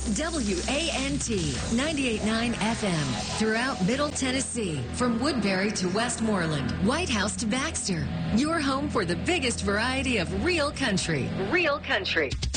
WANT 98.9 FM throughout Middle Tennessee. From Woodbury to Westmoreland, White House to Baxter. Your home for the biggest variety of real country. Real country.